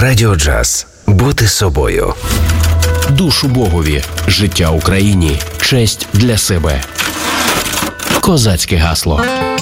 Радіо Джаз. Бути собою. Душу Богові, життя Україні, честь для себе. Козацьке гасло.